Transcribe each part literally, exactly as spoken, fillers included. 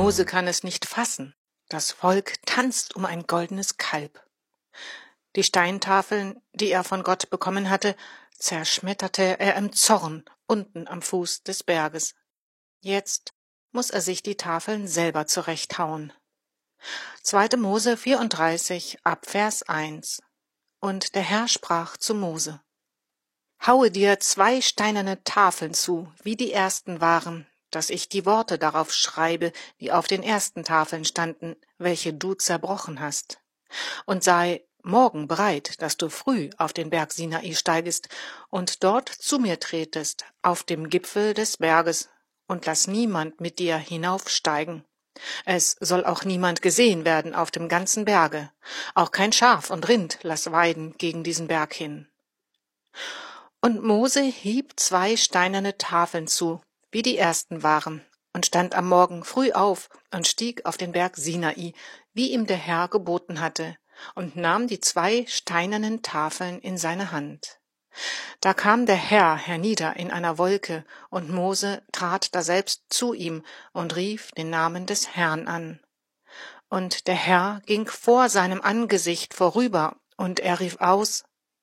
Mose kann es nicht fassen. Das Volk tanzt um ein goldenes Kalb. Die Steintafeln, die er von Gott bekommen hatte, zerschmetterte er im Zorn unten am Fuß des Berges. Jetzt muss er sich die Tafeln selber zurechthauen. zweiter Mose vierunddreißig, ab Vers eins. Und der Herr sprach zu Mose: Haue dir zwei steinerne Tafeln zu, wie die ersten waren, dass ich die Worte darauf schreibe, die auf den ersten Tafeln standen, welche du zerbrochen hast. Und sei morgen bereit, dass du früh auf den Berg Sinai steigest und dort zu mir tretest, auf dem Gipfel des Berges, und lass niemand mit dir hinaufsteigen. Es soll auch niemand gesehen werden auf dem ganzen Berge, auch kein Schaf und Rind lass weiden gegen diesen Berg hin. Und Mose hieb zwei steinerne Tafeln zu, wie die ersten waren, und stand am Morgen früh auf und stieg auf den Berg Sinai, wie ihm der Herr geboten hatte, und nahm die zwei steinernen Tafeln in seine Hand. Da kam der Herr hernieder in einer Wolke, und Mose trat daselbst zu ihm und rief den Namen des Herrn an. Und der Herr ging vor seinem Angesicht vorüber, und er rief aus: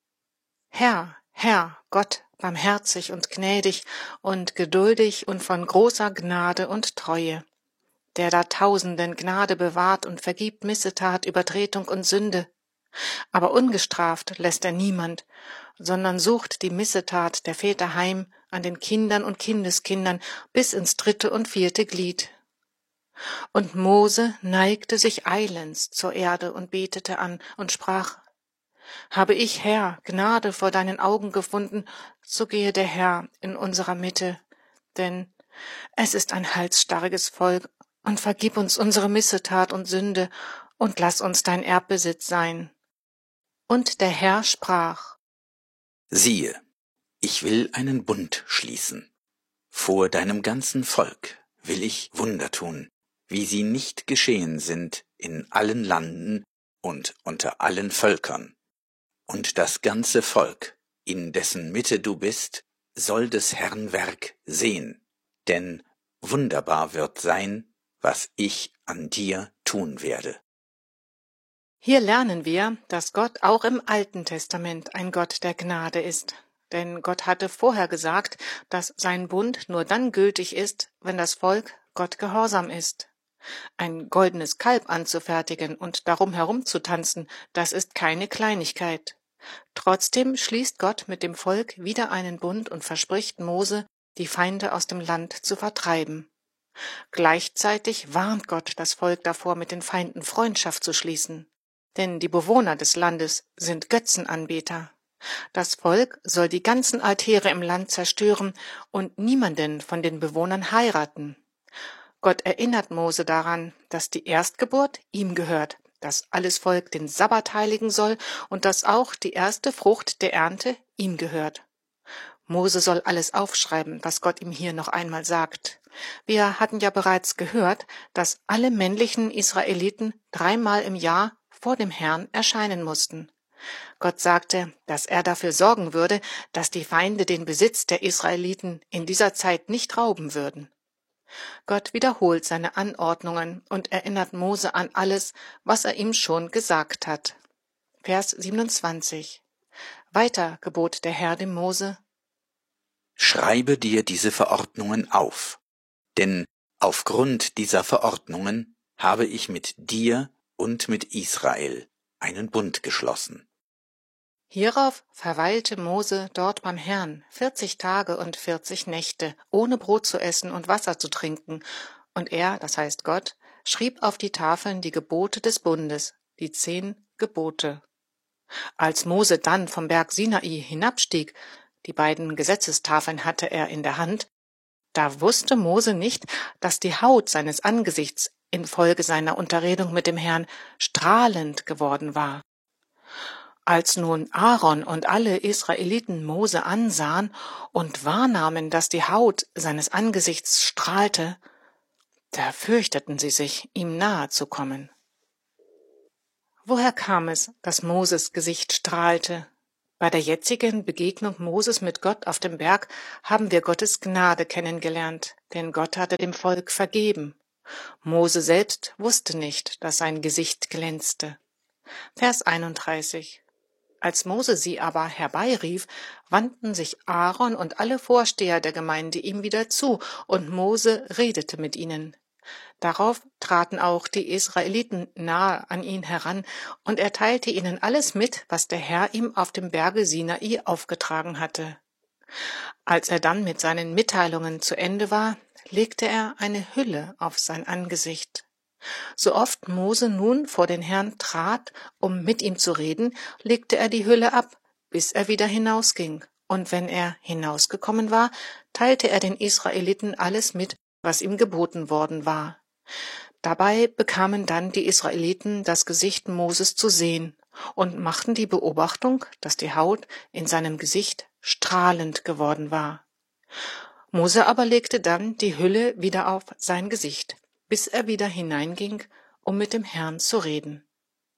Herr, Herr, Gott, barmherzig und gnädig und geduldig und von großer Gnade und Treue, der da Tausenden Gnade bewahrt und vergibt Missetat, Übertretung und Sünde. Aber ungestraft lässt er niemand, sondern sucht die Missetat der Väter heim an den Kindern und Kindeskindern bis ins dritte und vierte Glied. Und Mose neigte sich eilends zur Erde und betete an und sprach: Habe ich, Herr, Gnade vor deinen Augen gefunden, so gehe der Herr in unserer Mitte, denn es ist ein halsstarriges Volk, und vergib uns unsere Missetat und Sünde, und lass uns dein Erbbesitz sein. Und der Herr sprach: Siehe, ich will einen Bund schließen. Vor deinem ganzen Volk will ich Wunder tun, wie sie nicht geschehen sind in allen Landen und unter allen Völkern. Und das ganze Volk, in dessen Mitte du bist, soll des Herrn Werk sehen, denn wunderbar wird sein, was ich an dir tun werde. Hier lernen wir, dass Gott auch im Alten Testament ein Gott der Gnade ist. Denn Gott hatte vorher gesagt, dass sein Bund nur dann gültig ist, wenn das Volk Gott gehorsam ist. Ein goldenes Kalb anzufertigen und darum herumzutanzen, das ist keine Kleinigkeit. Trotzdem schließt Gott mit dem Volk wieder einen Bund und verspricht Mose, die Feinde aus dem Land zu vertreiben. Gleichzeitig warnt Gott das Volk davor, mit den Feinden Freundschaft zu schließen. Denn die Bewohner des Landes sind Götzenanbeter. Das Volk soll die ganzen Altäre im Land zerstören und niemanden von den Bewohnern heiraten. Gott erinnert Mose daran, dass die Erstgeburt ihm gehört, dass alles Volk den Sabbat heiligen soll und dass auch die erste Frucht der Ernte ihm gehört. Mose soll alles aufschreiben, was Gott ihm hier noch einmal sagt. Wir hatten ja bereits gehört, dass alle männlichen Israeliten dreimal im Jahr vor dem Herrn erscheinen mussten. Gott sagte, dass er dafür sorgen würde, dass die Feinde den Besitz der Israeliten in dieser Zeit nicht rauben würden. Gott wiederholt seine Anordnungen und erinnert Mose an alles, was er ihm schon gesagt hat. Vers siebenundzwanzig. Weiter gebot der Herr dem Mose: Schreibe dir diese Verordnungen auf, denn aufgrund dieser Verordnungen habe ich mit dir und mit Israel einen Bund geschlossen. Hierauf verweilte Mose dort beim Herrn vierzig Tage und vierzig Nächte, ohne Brot zu essen und Wasser zu trinken, und er, das heißt Gott, schrieb auf die Tafeln die Gebote des Bundes, die zehn Gebote. Als Mose dann vom Berg Sinai hinabstieg, die beiden Gesetzestafeln hatte er in der Hand, da wusste Mose nicht, dass die Haut seines Angesichts infolge seiner Unterredung mit dem Herrn strahlend geworden war. Als nun Aaron und alle Israeliten Mose ansahen und wahrnahmen, dass die Haut seines Angesichts strahlte, da fürchteten sie sich, ihm nahe zu kommen. Woher kam es, dass Moses Gesicht strahlte? Bei der jetzigen Begegnung Moses mit Gott auf dem Berg haben wir Gottes Gnade kennengelernt, denn Gott hatte dem Volk vergeben. Mose selbst wusste nicht, dass sein Gesicht glänzte. Vers einunddreißig. Als Mose sie aber herbeirief, wandten sich Aaron und alle Vorsteher der Gemeinde ihm wieder zu, und Mose redete mit ihnen. Darauf traten auch die Israeliten nahe an ihn heran, und er teilte ihnen alles mit, was der Herr ihm auf dem Berge Sinai aufgetragen hatte. Als er dann mit seinen Mitteilungen zu Ende war, legte er eine Hülle auf sein Angesicht. So oft Mose nun vor den Herrn trat, um mit ihm zu reden, legte er die Hülle ab, bis er wieder hinausging. Und wenn er hinausgekommen war, teilte er den Israeliten alles mit, was ihm geboten worden war. Dabei bekamen dann die Israeliten das Gesicht Moses zu sehen und machten die Beobachtung, dass die Haut in seinem Gesicht strahlend geworden war. Mose aber legte dann die Hülle wieder auf sein Gesicht, bis er wieder hineinging, um mit dem Herrn zu reden.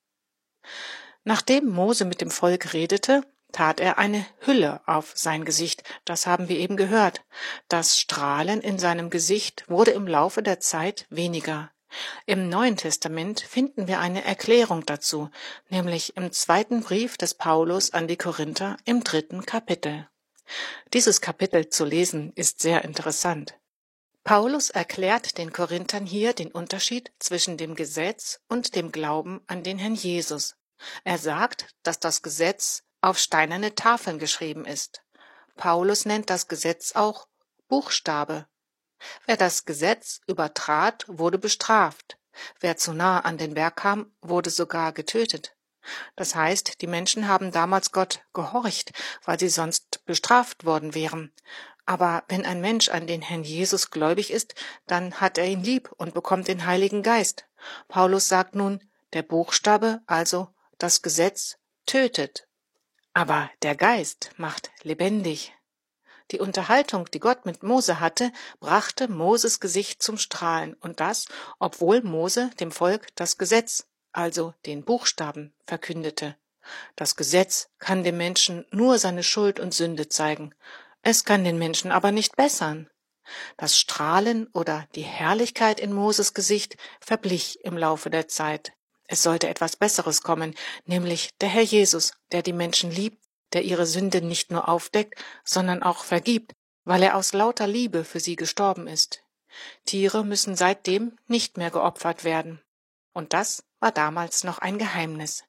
Nachdem Mose mit dem Volk redete, tat er eine Hülle auf sein Gesicht, das haben wir eben gehört. Das Strahlen in seinem Gesicht wurde im Laufe der Zeit weniger. Im Neuen Testament finden wir eine Erklärung dazu, nämlich im zweiten Brief des Paulus an die Korinther im dritten Kapitel. Dieses Kapitel zu lesen ist sehr interessant. Paulus erklärt den Korinthern hier den Unterschied zwischen dem Gesetz und dem Glauben an den Herrn Jesus. Er sagt, dass das Gesetz auf steinerne Tafeln geschrieben ist. Paulus nennt das Gesetz auch Buchstabe. Wer das Gesetz übertrat, wurde bestraft. Wer zu nah an den Berg kam, wurde sogar getötet. Das heißt, die Menschen haben damals Gott gehorcht, weil sie sonst bestraft worden wären. Aber wenn ein Mensch an den Herrn Jesus gläubig ist, dann hat er ihn lieb und bekommt den Heiligen Geist. Paulus sagt nun, der Buchstabe, also das Gesetz, tötet. Aber der Geist macht lebendig. Die Unterhaltung, die Gott mit Mose hatte, brachte Moses Gesicht zum Strahlen, und das, obwohl Mose dem Volk das Gesetz, also den Buchstaben, verkündete. Das Gesetz kann dem Menschen nur seine Schuld und Sünde zeigen. Es kann den Menschen aber nicht bessern. Das Strahlen oder die Herrlichkeit in Moses Gesicht verblich im Laufe der Zeit. Es sollte etwas Besseres kommen, nämlich der Herr Jesus, der die Menschen liebt, der ihre Sünde nicht nur aufdeckt, sondern auch vergibt, weil er aus lauter Liebe für sie gestorben ist. Tiere müssen seitdem nicht mehr geopfert werden. Und das war damals noch ein Geheimnis.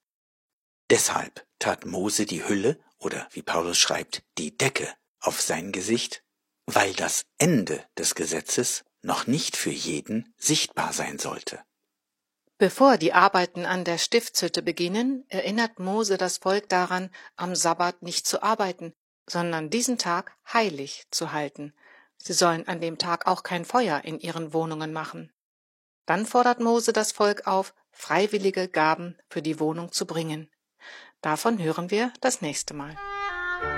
Deshalb tat Mose die Hülle, oder wie Paulus schreibt, die Decke auf sein Gesicht, weil das Ende des Gesetzes noch nicht für jeden sichtbar sein sollte. Bevor die Arbeiten an der Stiftshütte beginnen, erinnert Mose das Volk daran, am Sabbat nicht zu arbeiten, sondern diesen Tag heilig zu halten. Sie sollen an dem Tag auch kein Feuer in ihren Wohnungen machen. Dann fordert Mose das Volk auf, freiwillige Gaben für die Wohnung zu bringen. Davon hören wir das nächste Mal.